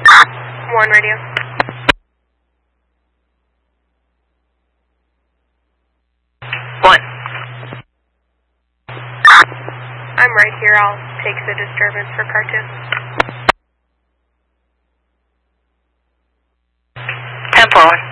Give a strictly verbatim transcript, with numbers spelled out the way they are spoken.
One radio. One. I'm right here. I'll take the disturbance for car two. Ten four one.